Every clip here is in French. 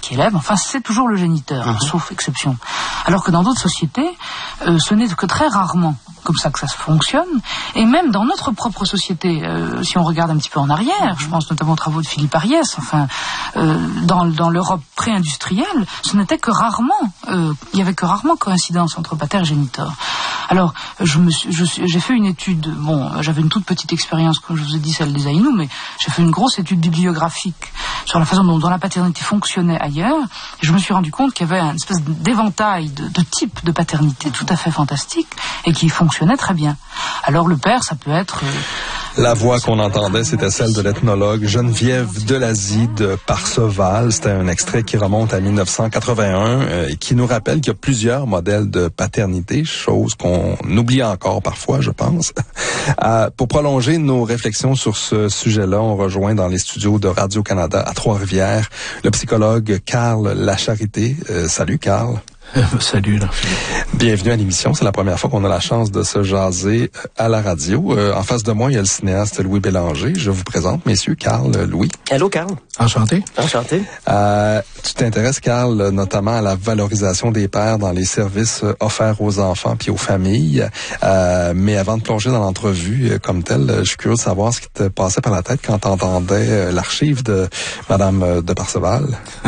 qui élève, enfin c'est toujours le géniteur, sauf exception. Alors que dans d'autres sociétés, ce n'est que très rarement comme ça que ça se fonctionne, et même dans notre propre société, si on regarde un petit peu en arrière, je pense notamment aux travaux de Philippe Ariès, enfin, dans l'Europe pré-industrielle, ce n'était que rarement, il y avait que rarement coïncidence entre pater et géniteur. Alors, j'ai fait une étude, j'avais une toute petite expérience, comme je vous ai dit, celle des Aïnous, mais j'ai fait une grosse étude bibliographique sur la façon dont la paternité fonctionnait ailleurs, et je me suis rendu compte qu'il y avait une espèce d'éventail de types de paternité tout à fait fantastique, et qui fonctionnait très bien. Alors le père, ça peut être... La voix qu'on entendait, c'était celle de l'ethnologue Geneviève Delazy de Parseval. C'était un extrait qui remonte à 1981 et qui nous rappelle qu'il y a plusieurs modèles de paternité, chose qu'on oublie encore parfois, je pense. Pour prolonger nos réflexions sur ce sujet-là, on rejoint dans les studios de Radio-Canada à Trois-Rivières le psychologue Carl Lacharité. Salut Carl. Salut. Là. Bienvenue à l'émission. C'est la première fois qu'on a la chance de se jaser à la radio. En face de moi, il y a le cinéaste Louis Bélanger. Je vous présente, messieurs, Carl, Louis. Allô, Carl. Enchanté. Enchanté. Tu t'intéresses, Carl, notamment à la valorisation des pères dans les services offerts aux enfants puis aux familles. Mais avant de plonger dans l'entrevue comme telle, je suis curieux de savoir ce qui te passait par la tête quand t'entendais l'archive de Madame de Parseval.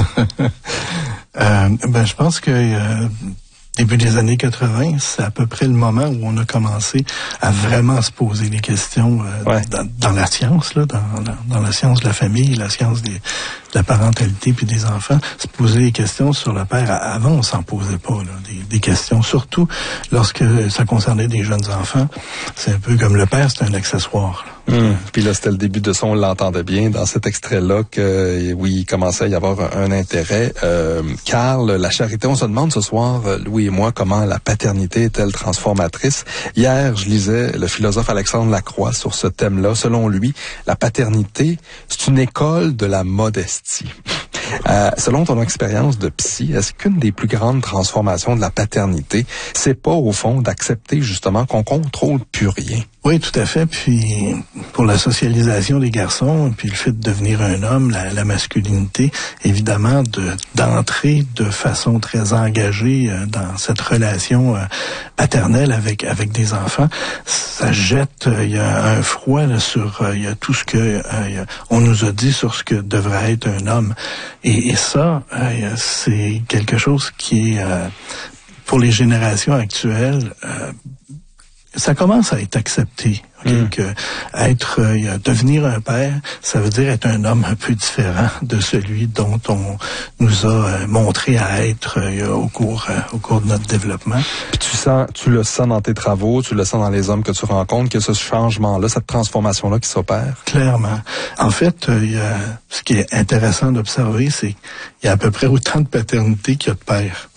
Je pense que début des années 80, c'est à peu près le moment où on a commencé à vraiment se poser des questions dans la science, là, dans la science de la famille, la science de la parentalité puis des enfants, se poser des questions sur le père. Avant, on s'en posait pas là, des questions, surtout lorsque ça concernait des jeunes enfants. C'est un peu comme le père, c'est un accessoire. Puis là, c'était le début de son, on l'entendait bien dans cet extrait-là que oui, il commençait à y avoir un intérêt. Carl, Lacharité, on se demande ce soir, Louis et moi, comment la paternité est-elle transformatrice. Hier, je lisais le philosophe Alexandre Lacroix sur ce thème-là. Selon lui, la paternité, c'est une école de la modestie. Selon ton expérience de psy, est-ce qu'une des plus grandes transformations de la paternité, c'est pas au fond d'accepter justement qu'on contrôle plus rien? Oui, tout à fait. Puis pour la socialisation des garçons, puis le fait de devenir un homme, la masculinité, évidemment, d'entrer de façon très engagée dans cette relation paternelle avec des enfants, ça jette, il y a un froid là, sur il y a tout ce que on nous a dit sur ce que devrait être un homme. Et ça, c'est quelque chose qui est pour les générations actuelles, ça commence à être accepté. Que devenir un père, ça veut dire être un homme un peu différent de celui dont on nous a montré à être au cours de notre développement. Puis tu le sens dans tes travaux, tu le sens dans les hommes que tu rencontres, que ce changement-là, cette transformation-là qui s'opère? Clairement. En fait, ce qui est intéressant d'observer, c'est qu'il y a à peu près autant de paternité qu'il y a de pères.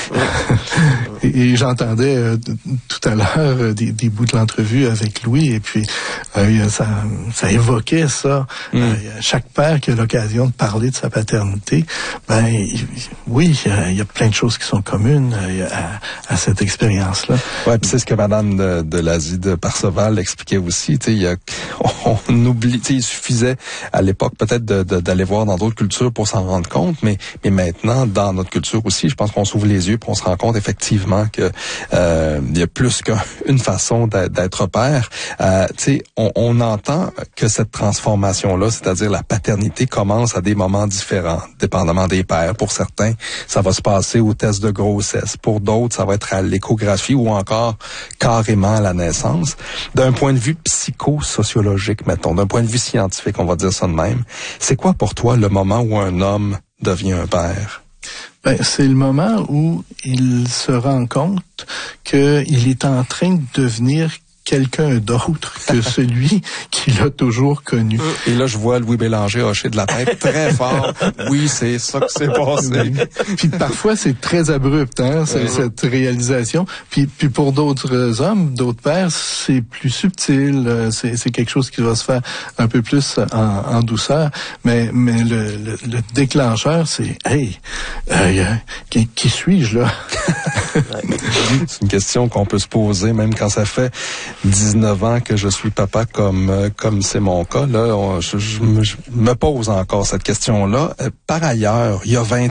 et j'entendais tout à l'heure des bouts de l'entrevue avec Louis, et puis ça évoquait ça. Chaque père qui a l'occasion de parler de sa paternité, oui, il y a plein de choses qui sont communes à cette expérience-là. Ouais, puis c'est ce que Madame de Delazy de Parseval expliquait aussi. On oublie, il suffisait à l'époque peut-être d'aller voir dans d'autres cultures pour s'en rendre compte, mais maintenant dans notre culture aussi, je pense qu'on s'ouvre les yeux, puis on se rend compte effectivement que il y a plus qu'une façon d'être père. On entend que cette transformation-là, c'est-à-dire la paternité, commence à des moments différents, dépendamment des pères. Pour certains, ça va se passer au test de grossesse. Pour d'autres, ça va être à l'échographie ou encore carrément à la naissance. D'un point de vue psychosociologique, mettons, d'un point de vue scientifique, on va dire ça de même, c'est quoi pour toi le moment où un homme devient un père? C'est le moment où il se rend compte qu'il est en train de devenir quelqu'un d'autre que celui qu'il a toujours connu. Et là, je vois Louis Bélanger hocher de la tête très fort. Oui, c'est ça que c'est passé. Puis parfois, c'est très abrupt, cette réalisation. Puis pour d'autres hommes, d'autres pères, c'est plus subtil. C'est quelque chose qui va se faire un peu plus en douceur. Mais le déclencheur, c'est qui suis-je là? C'est une question qu'on peut se poser même quand ça fait 19 ans que je suis papa comme c'est mon cas. Là, je me pose encore cette question-là. Par ailleurs, il y a 20